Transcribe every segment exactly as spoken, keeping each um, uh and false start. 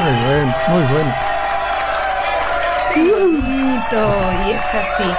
bueno, muy bueno. Qué bonito, y es así.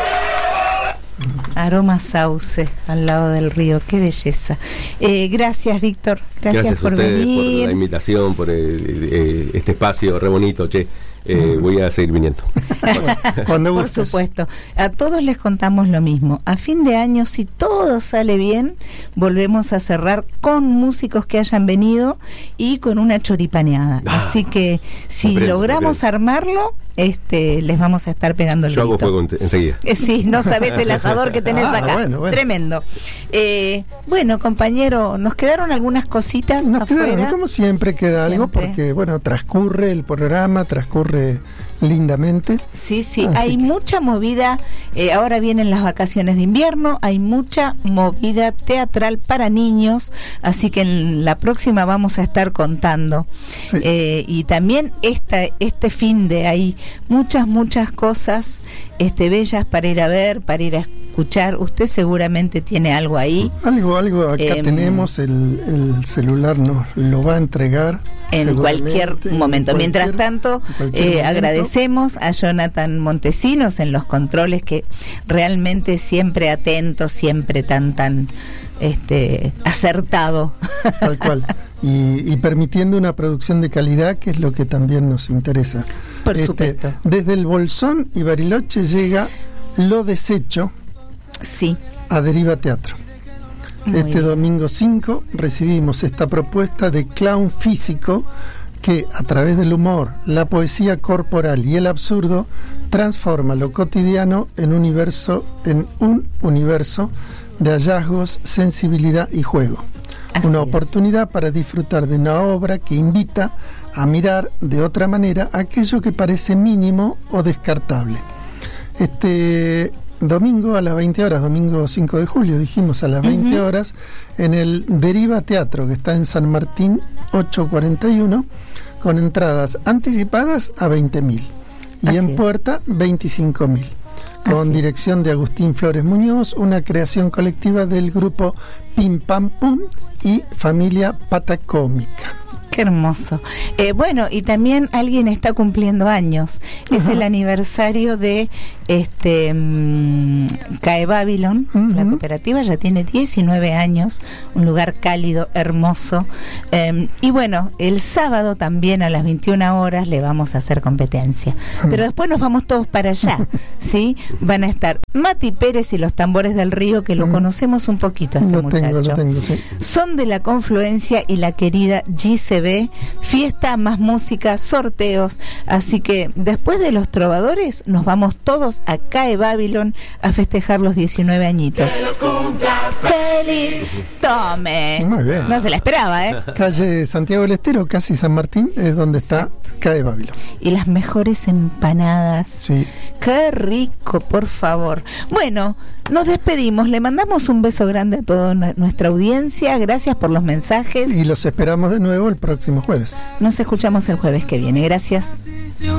Aroma sauce al lado del río, qué belleza. Eh, gracias, Víctor, gracias, gracias por a ustedes venir. por la invitación, por el, eh, este espacio re bonito, che. Eh, mm. Voy a seguir viniendo. Cuando por supuesto. A todos les contamos lo mismo. A fin de año, si todo sale bien, volvemos a cerrar con músicos que hayan venido y con una choripaneada. Ah, Así que si aprendo, logramos aprendo. armarlo, este, les vamos a estar pegando el Yo grito. hago fuego enseguida. Eh, sí, no sabés el asador que tenés ah, acá. Bueno, bueno. Tremendo. Eh, bueno, compañero, nos quedaron algunas cositas nos afuera. Quedaron, como siempre queda siempre. algo, porque bueno, transcurre el programa, transcurre lindamente. Sí, sí, Así hay que... mucha movida. Eh, ahora vienen las vacaciones de invierno, hay mucha movida teatral para niños, así que en la próxima vamos a estar contando. Sí. Eh, y también esta, este fin de hay muchas, muchas cosas este, bellas para ir a ver, para ir a escuchar. Usted seguramente tiene algo ahí. Algo, algo acá eh, tenemos, el, el celular nos lo va a entregar. En cualquier momento. En cualquier, Mientras tanto, eh, momento. agradecemos a Jonathan Montesinos en los controles, que realmente siempre atento, siempre tan, tan este, acertado. Tal cual. Y, y permitiendo una producción de calidad, que es lo que también nos interesa. Por este, supuesto. Desde el Bolsón y Bariloche llega Lo Desecho sí. a Deriva Teatro. Muy este bien. Domingo cinco recibimos esta propuesta de clown físico que a través del humor, la poesía corporal y el absurdo transforma lo cotidiano en universo, en un universo de hallazgos, sensibilidad y juego. Así una oportunidad es. Para disfrutar de una obra que invita a mirar de otra manera aquello que parece mínimo o descartable. Este domingo a las veinte horas, domingo cinco de julio, dijimos a las veinte uh-huh. horas, en el Deriva Teatro, que está en San Martín ochocientos cuarenta y uno, con entradas anticipadas a veinte mil y Así en es. puerta veinticinco mil, con Así dirección es. de Agustín Flores Muñoz, una creación colectiva del grupo Pim Pam Pum y Familia Patacómica. Qué hermoso. Eh, bueno, y también alguien está cumpliendo años. Uh-huh. Es el aniversario de este um, CAE Babylon, uh-huh. la cooperativa, ya tiene diecinueve años, un lugar cálido, hermoso. Um, y bueno, el sábado también a las veintiuna horas le vamos a hacer competencia. Uh-huh. Pero después nos vamos todos para allá, ¿sí? Van a estar Mati Pérez y los Tambores del Río, que lo uh-huh. conocemos un poquito a ese lo muchacho. Tengo, lo tengo, sí. Son de la Confluencia y la querida G C B, fiesta, más música, sorteos, así que después de los trovadores nos vamos todos a CAE Babylon a festejar los diecinueve añitos. ¡Feliz! ¡Tome! Muy bien. No se la esperaba, ¿eh? Calle Santiago del Estero, casi San Martín, es donde está Exacto. CAE Babylon. Y las mejores empanadas. Sí. ¡Qué rico, por favor! Bueno, nos despedimos, le mandamos un beso grande a toda nuestra audiencia, gracias por los mensajes. Y los esperamos de nuevo el próximo jueves. Nos escuchamos el jueves que viene, gracias.